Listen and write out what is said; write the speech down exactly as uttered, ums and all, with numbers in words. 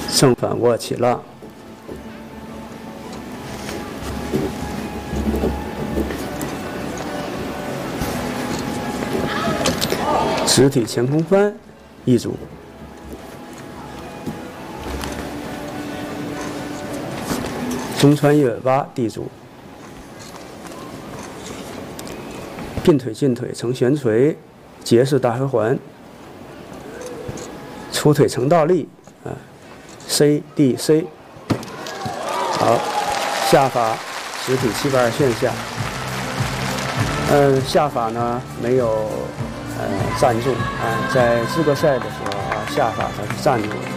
正反卧起浪。直体前空翻一组。中穿一尾巴地主。并腿进腿成旋锤，结式大回环。出腿成倒立，啊 ，C D C。好，下法直体七百二线下。嗯，下法呢没有呃站住啊，在资格赛的时候啊，下法它是站住的。